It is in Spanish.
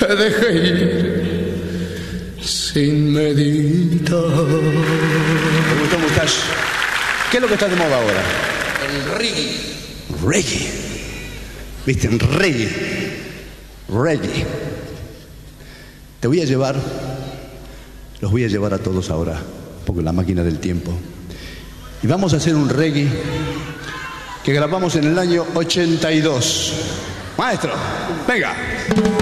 te dejé ir sin meditar. Me gustó, muchacho. ¿Qué es lo que está de moda ahora? El reggae. Reggae. ¿Viste? Reggae. Reggae. Te voy a llevar, los voy a llevar a todos ahora, porque la máquina del tiempo. Y vamos a hacer un reggae que grabamos en el año 82. Maestro, venga.